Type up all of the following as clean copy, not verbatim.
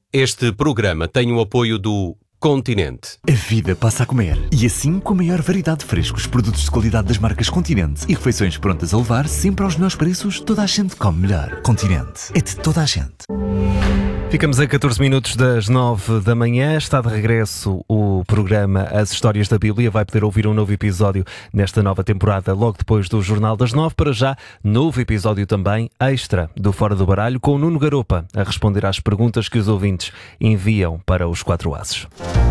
Este programa tem o apoio do Continente. A vida passa a comer. E assim, com a maior variedade de frescos, produtos de qualidade das marcas Continente e refeições prontas a levar, sempre aos melhores preços, toda a gente come melhor. Continente. É de toda a gente. Ficamos a 14 minutos das 9 da manhã. Está de regresso o programa As Histórias da Bíblia. Vai poder ouvir um novo episódio nesta nova temporada logo depois do Jornal das 9. Para já, novo episódio também extra do Fora do Baralho com o Nuno Garopa a responder às perguntas que os ouvintes enviam para os 4 Ases.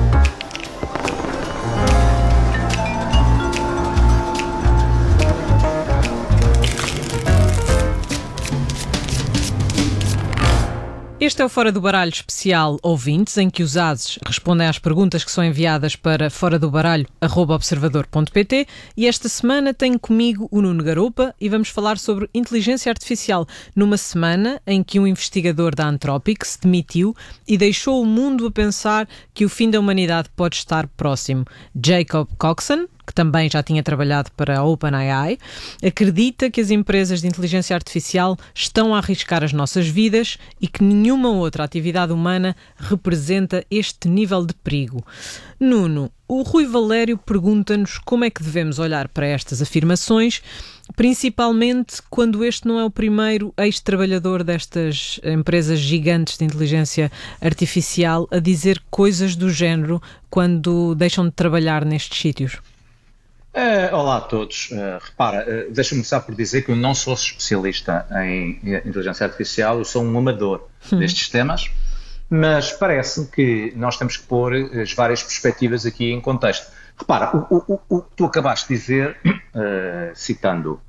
Este é o Fora do Baralho especial ouvintes, em que os ases respondem às perguntas que são enviadas para foradobaralho@observador.pt, e esta semana tenho comigo o Nuno Garopa e vamos falar sobre inteligência artificial, numa semana em que um investigador da Anthropic se demitiu e deixou o mundo a pensar que o fim da humanidade pode estar próximo. Jacob Coxon, que também já tinha trabalhado para a OpenAI, acredita que as empresas de inteligência artificial estão a arriscar as nossas vidas e que nenhuma outra atividade humana representa este nível de perigo. Nuno, o Rui Valério pergunta-nos como é que devemos olhar para estas afirmações, principalmente quando este não é o primeiro ex-trabalhador destas empresas gigantes de inteligência artificial a dizer coisas do género quando deixam de trabalhar nestes sítios. Olá a todos. Deixa-me começar por dizer que eu não sou especialista em inteligência artificial, eu sou um amador destes temas, mas parece-me que nós temos que pôr as várias perspectivas aqui em contexto. Repara, o que tu acabaste de dizer, citando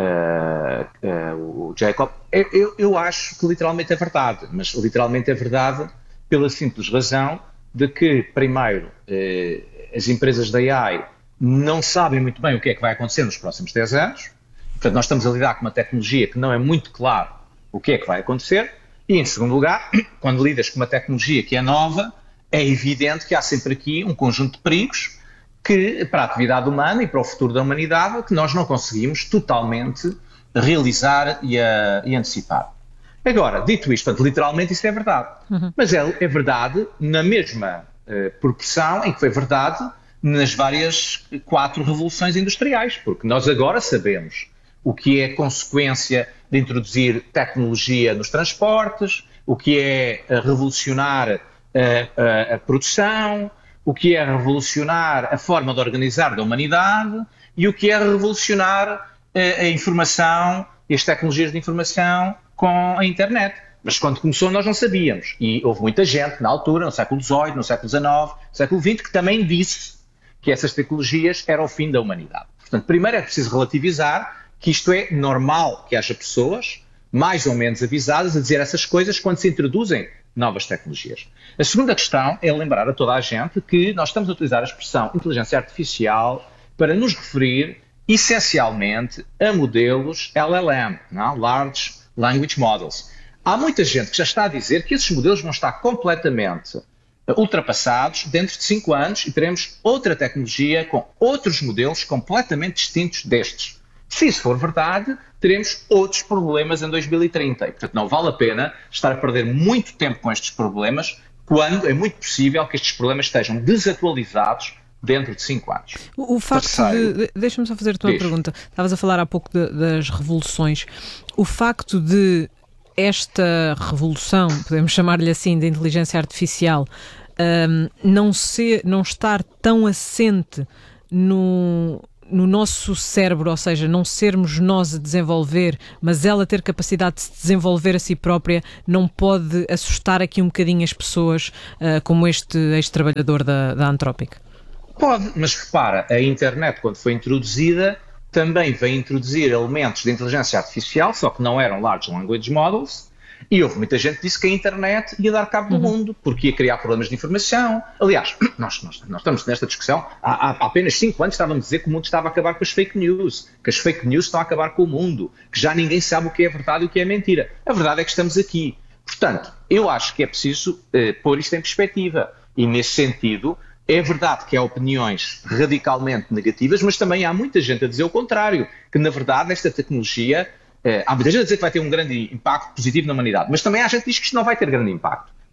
o Jacob, eu acho que literalmente é verdade, mas literalmente é verdade pela simples razão de que, primeiro, as empresas da AI não sabem muito bem o que é que vai acontecer nos próximos 10 anos. Portanto, nós estamos a lidar com uma tecnologia que não é muito claro o que é que vai acontecer. E, em segundo lugar, quando lidas com uma tecnologia que é nova, é evidente que há sempre aqui um conjunto de perigos que, para a atividade humana e para o futuro da humanidade, que nós não conseguimos totalmente realizar e antecipar. Agora, dito isto, portanto, literalmente isso é verdade. Mas é verdade na mesma proporção em que foi verdade nas várias 4 revoluções industriais, porque nós agora sabemos o que é consequência de introduzir tecnologia nos transportes, o que é revolucionar a produção, o que é revolucionar a forma de organizar da humanidade e o que é revolucionar a informação e as tecnologias de informação com a internet. Mas quando começou nós não sabíamos, e houve muita gente na altura, no século XVIII, no século XIX, no século XX, que também disse que essas tecnologias eram o fim da humanidade. Portanto, primeiro é preciso relativizar que isto é normal que haja pessoas mais ou menos avisadas a dizer essas coisas quando se introduzem novas tecnologias. A segunda questão é lembrar a toda a gente que nós estamos a utilizar a expressão inteligência artificial para nos referir essencialmente a modelos LLM, não? Large Language Models. Há muita gente que já está a dizer que esses modelos vão estar completamente ultrapassados dentro de 5 anos e teremos outra tecnologia com outros modelos completamente distintos destes. Se isso for verdade, teremos outros problemas em 2030 e, portanto, não vale a pena estar a perder muito tempo com estes problemas quando é muito possível que estes problemas estejam desatualizados dentro de 5 anos. O facto de... Deixa-me só fazer-te uma pergunta. Estavas a falar há pouco das revoluções. O facto de esta revolução, podemos chamar-lhe assim, da inteligência artificial, não estar tão assente no nosso cérebro, ou seja, não sermos nós a desenvolver, mas ela ter capacidade de se desenvolver a si própria, não pode assustar aqui um bocadinho as pessoas, como este ex-trabalhador da Anthropic? Pode, mas repara, a internet, quando foi introduzida, também veio introduzir elementos de inteligência artificial, só que não eram Large Language Models, e houve muita gente que disse que a internet ia dar cabo do mundo, porque ia criar problemas de informação. Aliás, nós estamos nesta discussão, há apenas 5 anos estávamos a dizer que o mundo estava a acabar com as fake news, que as fake news estão a acabar com o mundo, que já ninguém sabe o que é verdade e o que é mentira. A verdade é que estamos aqui. Portanto, eu acho que é preciso pôr isto em perspectiva, e nesse sentido, é verdade que há opiniões radicalmente negativas, mas também há muita gente a dizer o contrário, que na verdade esta tecnologia, há muita gente a dizer que vai ter um grande impacto positivo na humanidade, mas também há gente que diz que isto não vai ter grande impacto.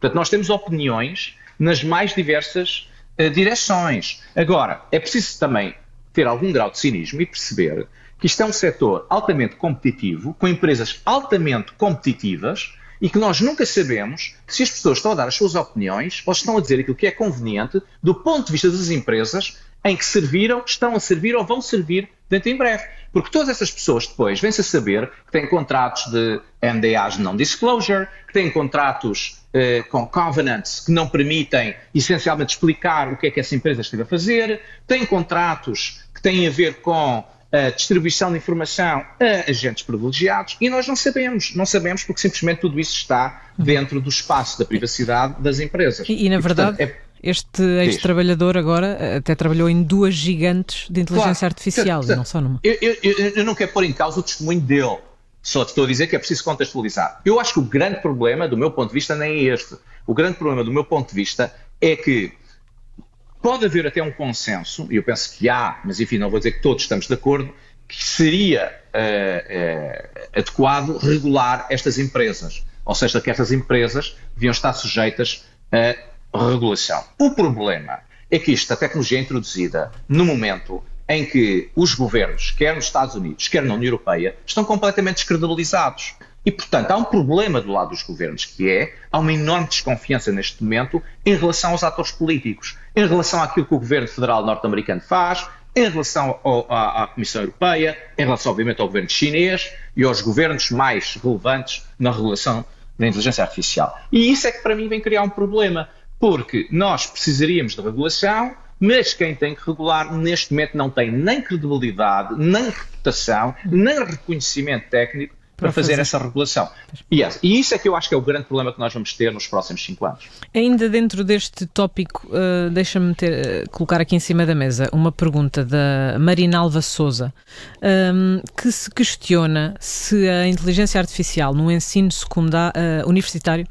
Portanto, nós temos opiniões nas mais diversas direções. Agora, é preciso também ter algum grau de cinismo e perceber que isto é um setor altamente competitivo, com empresas altamente competitivas, e que nós nunca sabemos se as pessoas estão a dar as suas opiniões ou estão a dizer aquilo que é conveniente do ponto de vista das empresas em que serviram, estão a servir ou vão servir dentro em breve. Porque todas essas pessoas depois vêm-se a saber que têm contratos de NDAs non-disclosure, que têm contratos com covenants que não permitem essencialmente explicar o que é que essa empresa esteve a fazer, têm contratos que têm a ver com a distribuição de informação a agentes privilegiados, e nós não sabemos porque simplesmente tudo isso está dentro do espaço da privacidade das empresas. E na verdade, portanto, este ex-trabalhador agora até trabalhou em 2 gigantes de inteligência artificial, portanto, não só numa. Eu não quero pôr em causa o testemunho dele, só te estou a dizer que é preciso contextualizar. Eu acho que o grande problema, do meu ponto de vista, nem é este. O grande problema, do meu ponto de vista, é que pode haver até um consenso, e eu penso que há, mas enfim, não vou dizer que todos estamos de acordo, que seria adequado regular estas empresas. Ou seja, que estas empresas deviam estar sujeitas a regulação. O problema é que a tecnologia é introduzida no momento em que os governos, quer nos Estados Unidos, quer na União Europeia, estão completamente descredibilizados. E, portanto, há um problema do lado dos governos, que há uma enorme desconfiança neste momento em relação aos atores políticos, em relação àquilo que o governo federal norte-americano faz, em relação à Comissão Europeia, em relação, obviamente, ao governo chinês e aos governos mais relevantes na regulação da inteligência artificial. E isso é que, para mim, vem criar um problema, porque nós precisaríamos de regulação, mas quem tem que regular, neste momento, não tem nem credibilidade, nem reputação, nem reconhecimento técnico para fazer essa regulação. E isso é que eu acho que é o grande problema que nós vamos ter nos próximos 5 anos. Ainda dentro deste tópico, deixa-me colocar aqui em cima da mesa uma pergunta da Marinalva Sousa, que se questiona se a inteligência artificial no ensino universitário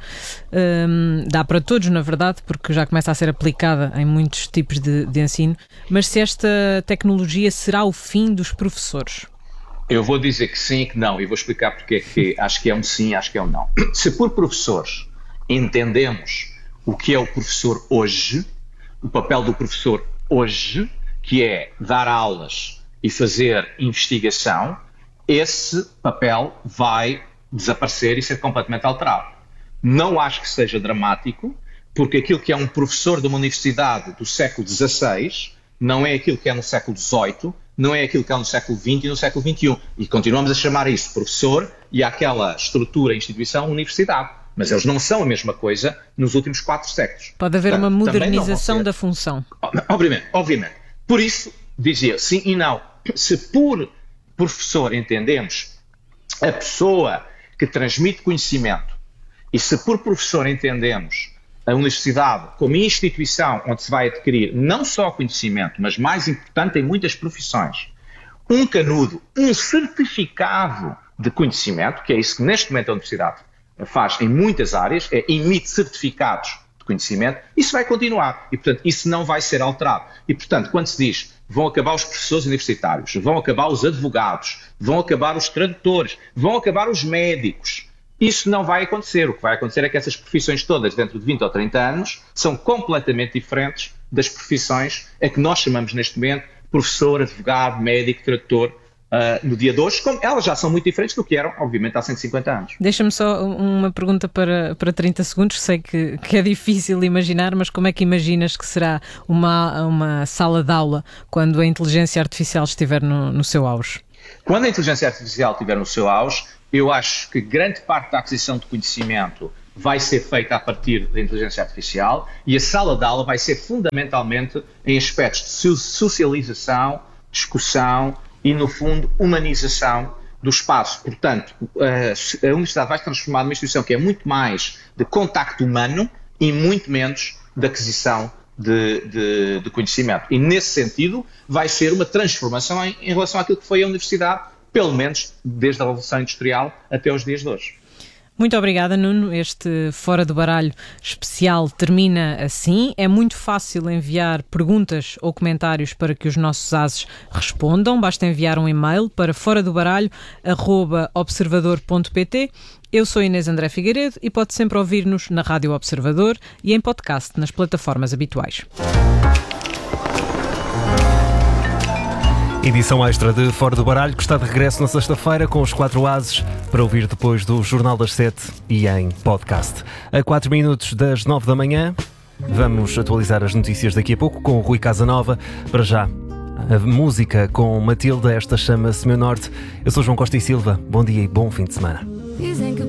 dá para todos, na verdade, porque já começa a ser aplicada em muitos tipos de ensino, mas se esta tecnologia será o fim dos professores. Eu vou dizer que sim e que não, e vou explicar porque é que acho que é um sim e acho que é um não. Se por professores entendemos o que é o professor hoje, o papel do professor hoje, que é dar aulas e fazer investigação, esse papel vai desaparecer e ser completamente alterado. Não acho que seja dramático, porque aquilo que é um professor de uma universidade do século XVI não é aquilo que é no século XVIII, não é aquilo que é no século XX e no século XXI. E continuamos a chamar isso professor e àquela estrutura, instituição, universidade. Mas eles não são a mesma coisa nos últimos 4 séculos. Pode haver uma modernização da função. Obviamente. Por isso, dizia sim e não. Se por professor entendemos a pessoa que transmite conhecimento, e se por professor entendemos a universidade como instituição onde se vai adquirir não só conhecimento, mas mais importante em muitas profissões, um canudo, um certificado de conhecimento, que é isso que neste momento a universidade faz em muitas áreas, emite certificados de conhecimento, isso vai continuar e, portanto, isso não vai ser alterado. E, portanto, quando se diz vão acabar os professores universitários, vão acabar os advogados, vão acabar os tradutores, vão acabar os médicos, isso não vai acontecer. O que vai acontecer é que essas profissões todas, dentro de 20 ou 30 anos, são completamente diferentes das profissões a que nós chamamos neste momento professor, advogado, médico, tradutor, no dia de hoje, como elas já são muito diferentes do que eram, obviamente, há 150 anos. Deixa-me só uma pergunta para 30 segundos. Sei que é difícil imaginar, mas como é que imaginas que será uma sala de aula quando a inteligência artificial estiver no seu auge? Quando a inteligência artificial estiver no seu auge, eu acho que grande parte da aquisição de conhecimento vai ser feita a partir da inteligência artificial e a sala de aula vai ser fundamentalmente em aspectos de socialização, discussão e, no fundo, humanização do espaço. Portanto, a universidade vai se transformar numa instituição que é muito mais de contacto humano e muito menos de aquisição de conhecimento. E, nesse sentido, vai ser uma transformação em relação àquilo que foi a universidade, pelo menos desde a Revolução Industrial até os dias de hoje. Muito obrigada, Nuno. Este Fora do Baralho especial termina assim. É muito fácil enviar perguntas ou comentários para que os nossos ases respondam. Basta enviar um e-mail para foradobaralho@observador.pt. Eu sou Inês André Figueiredo e pode sempre ouvir-nos na Rádio Observador e em podcast nas plataformas habituais. Edição extra de Fora do Baralho, que está de regresso na sexta-feira com os 4 ases para ouvir depois do Jornal das 7 e em podcast. A 4 minutos das 9 da manhã, vamos atualizar as notícias daqui a pouco com o Rui Casanova. Para já, a música com Matilda, esta chama-se Meu Norte. Eu sou João Costa e Silva, bom dia e bom fim de semana.